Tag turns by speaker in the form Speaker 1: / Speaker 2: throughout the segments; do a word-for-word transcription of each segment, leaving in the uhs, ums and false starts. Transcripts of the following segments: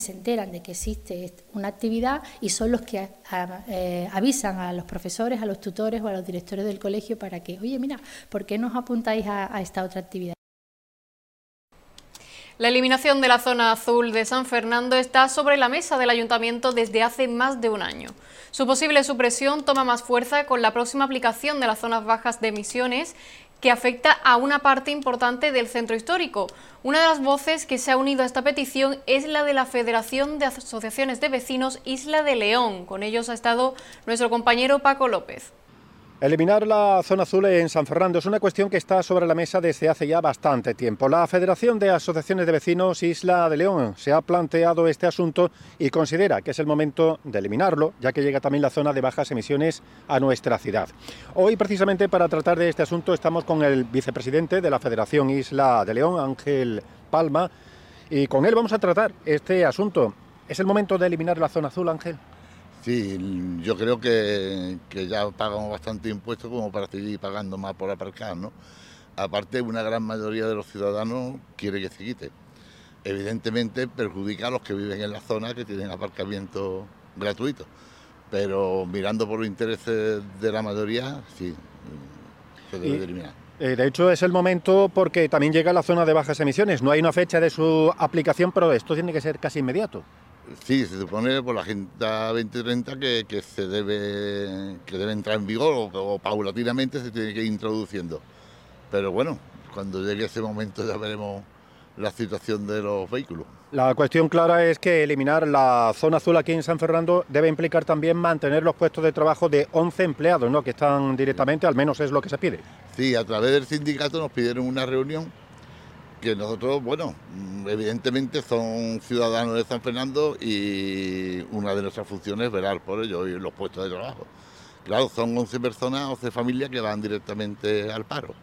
Speaker 1: se enteran de que existe una actividad y son los que eh, avisan a los profesores, a los tutores o a los directores del colegio para que, oye, mira, ¿por qué no os apuntáis a, a esta otra actividad?
Speaker 2: La eliminación de la zona azul de San Fernando está sobre la mesa del Ayuntamiento desde hace más de un año. Su posible supresión toma más fuerza con la próxima aplicación de las zonas bajas de emisiones, que afecta a una parte importante del centro histórico. Una de las voces que se ha unido a esta petición es la de la Federación de Asociaciones de Vecinos Isla de León. Con ellos ha estado nuestro compañero Paco López.
Speaker 3: Eliminar la zona azul en San Fernando es una cuestión que está sobre la mesa desde hace ya bastante tiempo. La Federación de Asociaciones de Vecinos Isla de León se ha planteado este asunto y considera que es el momento de eliminarlo, ya que llega también la zona de bajas emisiones a nuestra ciudad. Hoy, precisamente para tratar de este asunto, estamos con el vicepresidente de la Federación Isla de León, Ángel Palma, y con él vamos a tratar este asunto. ¿Es el momento de eliminar la zona azul, Ángel?
Speaker 4: Sí, yo creo que, que ya pagamos bastante impuestos como para seguir pagando más por aparcar, ¿no? Aparte, una gran mayoría de los ciudadanos quiere que se quite. Evidentemente perjudica a los que viven en la zona, que tienen aparcamiento gratuito, pero mirando por los intereses de la mayoría, sí, se debe de eliminar.
Speaker 3: De hecho, es el momento porque también llega la zona de bajas emisiones. No hay una fecha de su aplicación, pero esto tiene que ser casi inmediato.
Speaker 4: Sí, se supone por la Agenda veinte treinta que, que se debe que debe entrar en vigor o, o paulatinamente se tiene que ir introduciendo. Pero bueno, cuando llegue ese momento ya veremos la situación de los vehículos.
Speaker 3: La cuestión clara es que eliminar la zona azul aquí en San Fernando debe implicar también mantener los puestos de trabajo de once empleados, ¿no?, que están directamente, al menos es lo que se pide.
Speaker 4: Sí, a través del sindicato nos pidieron una reunión que nosotros, bueno, evidentemente son ciudadanos de San Fernando y una de nuestras funciones es velar por ellos y los puestos de trabajo. Claro, son once personas, once familias que van directamente al paro.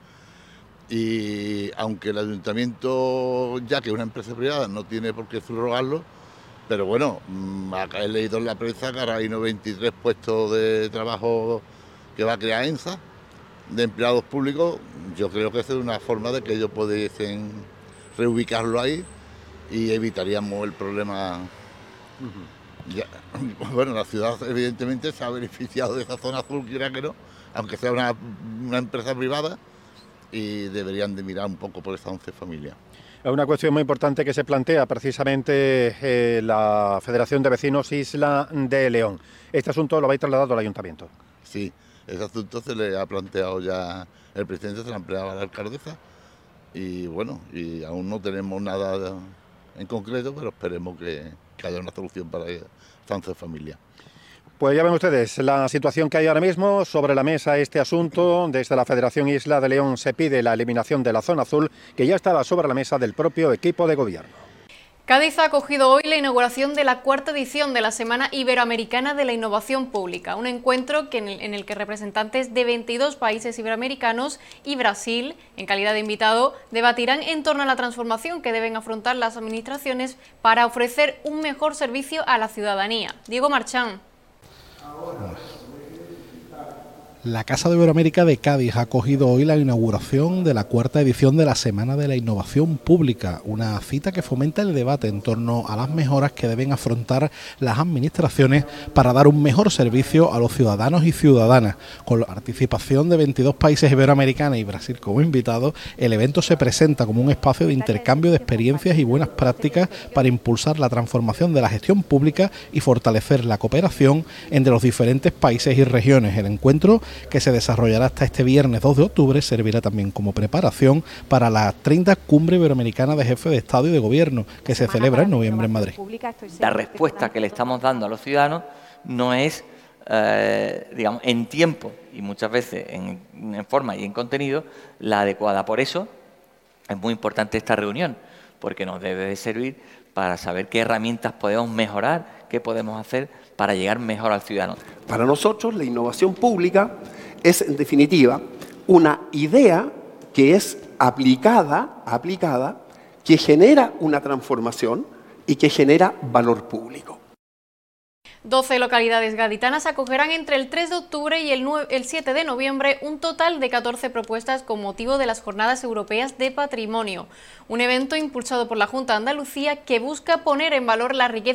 Speaker 4: Y aunque el ayuntamiento, ya que es una empresa privada, no tiene por qué subrogarlo, pero bueno, acá he leído en la prensa que ahora hay noventa y tres puestos de trabajo que va a crear ENSA, de empleados públicos. Yo creo que esa es una forma de que ellos pudiesen reubicarlo ahí y evitaríamos el problema. Uh-huh. Ya, bueno, la ciudad evidentemente se ha beneficiado de esa zona azul, quiera que no, aunque sea una, una empresa privada, y deberían de mirar un poco por esas once familias.
Speaker 3: Es una cuestión muy importante que se plantea precisamente eh, la Federación de Vecinos Isla de León. Este asunto lo habéis trasladado al Ayuntamiento.
Speaker 4: Sí, ese asunto se le ha planteado ya, el presidente se lo ha planteado a la alcaldesa y bueno, y aún no tenemos nada en concreto, pero esperemos que, que haya una solución para estas once familias.
Speaker 3: Pues ya ven ustedes la situación que hay ahora mismo sobre la mesa, este asunto. Desde la Federación Isla de León se pide la eliminación de la zona azul, que ya estaba sobre la mesa del propio equipo de gobierno.
Speaker 2: Cádiz ha acogido hoy la inauguración de la cuarta edición de la Semana Iberoamericana de la Innovación Pública, un encuentro que en, el, en el que representantes de veintidós países iberoamericanos y Brasil, en calidad de invitado, debatirán en torno a la transformación que deben afrontar las administraciones para ofrecer un mejor servicio a la ciudadanía. Diego Marchán.
Speaker 5: La Casa de Iberoamérica de Cádiz ha acogido hoy la inauguración de la cuarta edición de la Semana de la Innovación Pública, una cita que fomenta el debate en torno a las mejoras que deben afrontar las administraciones para dar un mejor servicio a los ciudadanos y ciudadanas. Con la participación de veintidós países iberoamericanos y Brasil como invitados, el evento se presenta como un espacio de intercambio de experiencias y buenas prácticas para impulsar la transformación de la gestión pública y fortalecer la cooperación entre los diferentes países y regiones. El encuentro, que se desarrollará hasta este viernes dos de octubre, servirá también como preparación para la treinta Cumbre Iberoamericana de Jefes de Estado y de Gobierno, que se celebra en noviembre en Madrid.
Speaker 6: La respuesta que le estamos dando a los ciudadanos no es, eh, digamos, en tiempo y muchas veces en, en forma y en contenido la adecuada. Por eso es muy importante esta reunión, porque nos debe de servir para saber qué herramientas podemos mejorar, qué podemos hacer para llegar mejor al ciudadano.
Speaker 7: Para nosotros, la innovación pública es, en definitiva, una idea que es aplicada, aplicada, que genera una transformación y que genera valor público.
Speaker 2: doce localidades gaditanas acogerán entre el tres de octubre y el, nueve, el siete de noviembre un total de catorce propuestas con motivo de las Jornadas Europeas de Patrimonio, un evento impulsado por la Junta de Andalucía que busca poner en valor la riqueza